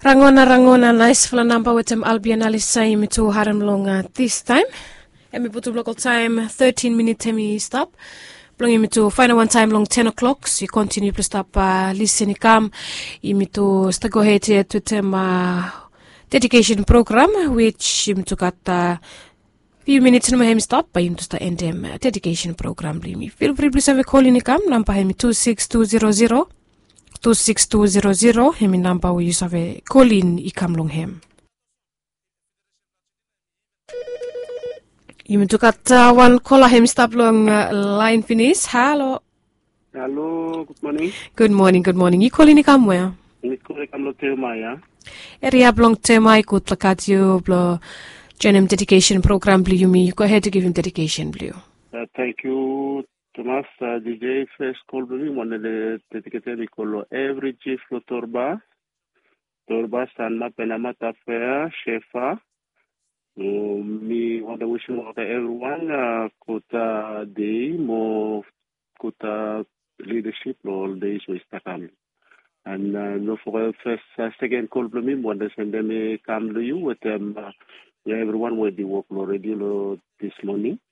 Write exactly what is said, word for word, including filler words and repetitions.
Rangona rangona nice fla number with them Albion Alisai to Haram Longa this time. And we put to local time thirteen minute time stop. Belonging me to final one time long ten o'clock. So you continue to stop uh, listening come. You to start go ahead here to them uh, dedication program which you to got uh, few minutes no him stop by into the end them uh, dedication program. Feel free please have a call in come number him two six two zero zero. two six two zero zero him number we use have a call in ikam long him. You mean to cut uh, one caller him stop long uh, line finish. Hello. Hello, good morning. Good morning, good morning. You call in ikam where? You call ikam lo Temaya. Area blong Temai kut lakat you blo Jenem dedication program blue you me. Go ahead to give him dedication blue. Uh, thank you. Thomas uh, D J first call me one of the dedicated we call every chief lo torba torba sanma penamata fair shefa me want to wish everyone uh, kuta day mo kuta leadership all days we come and uh, no for first uh, second call me one the send them come to you with them uh, everyone will be working already this morning.